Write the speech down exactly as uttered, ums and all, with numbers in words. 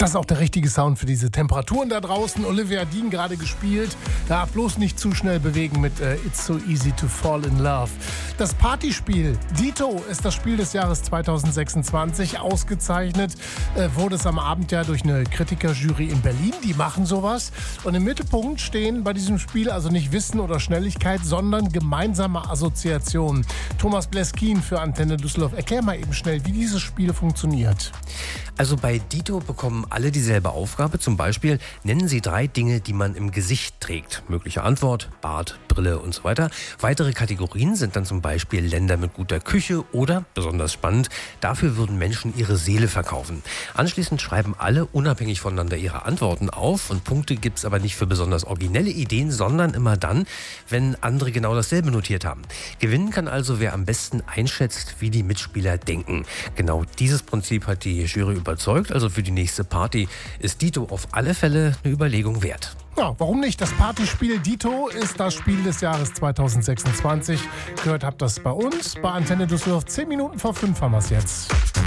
Das ist auch der richtige Sound für diese Temperaturen da draußen. Olivia Dean gerade gespielt. Ja, bloß nicht zu schnell bewegen mit äh, It's So Easy to Fall in Love. Das Partyspiel Dito ist das Spiel des Jahres zweitausendsechsundzwanzig. Ausgezeichnet äh, wurde es am Abend ja durch eine Kritikerjury in Berlin. Die machen sowas. Und im Mittelpunkt stehen bei diesem Spiel also nicht Wissen oder Schnelligkeit, sondern gemeinsame Assoziationen. Thomas Bleskin für Antenne Düsseldorf. Erklär mal eben schnell, wie dieses Spiel funktioniert. Also bei Dito bekommen alle dieselbe Aufgabe. Zum Beispiel nennen Sie drei Dinge, die man im Gesicht trägt. Mögliche Antwort, Bart, Brille und so weiter. Weitere Kategorien sind dann zum Beispiel Länder mit guter Küche oder, besonders spannend, dafür würden Menschen ihre Seele verkaufen. Anschließend schreiben alle unabhängig voneinander ihre Antworten auf. Und Punkte gibt es aber nicht für besonders originelle Ideen, sondern immer dann, wenn andere genau dasselbe notiert haben. Gewinnen kann also, wer am besten einschätzt, wie die Mitspieler denken. Genau dieses Prinzip hat die Jury überzeugt. Also für die nächste Party ist Dito auf alle Fälle eine Überlegung wert. Ja, warum nicht? Das Partyspiel Dito ist das Spiel des Jahres zweitausendsechsundzwanzig. Gehört habt das bei uns, bei Antenne Düsseldorf. Zehn Minuten vor fünf haben wir es jetzt.